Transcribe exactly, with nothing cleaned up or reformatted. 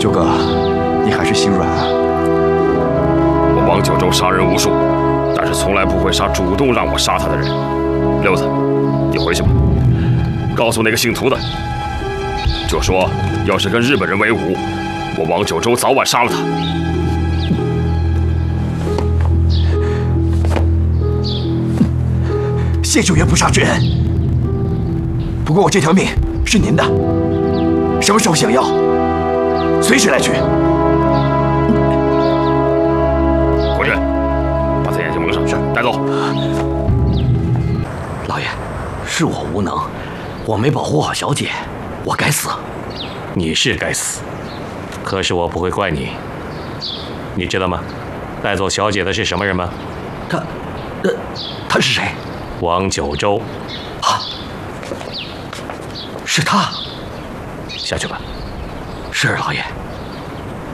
九哥，你还是心软啊！ 我王九州杀人无数，但是从来不会杀主动让我杀他的人。六子，你回去吧，告诉那个姓涂的，就说要是跟日本人为伍，我王九州早晚杀了他。 谢九爷不杀之恩。不过我这条命是您的，什么时候想要，随时来取。 国俊，把他眼睛蒙上，是带走。 老爷，是我无能，我没保护好小姐，我该死。 你是该死，可是我不会怪你。你知道吗？带走小姐的是什么人吗？ 他，呃，他是谁？ 王九州。 啊，是他。 下去吧。 是老爷。